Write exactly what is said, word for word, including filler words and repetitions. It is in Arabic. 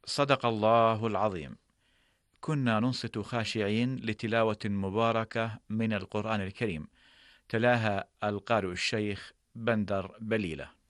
صدق الله العظيم. كنا ننصت خاشعين لتلاوة مباركة من القرآن الكريم، تلاها القارئ الشيخ بندر بليلة.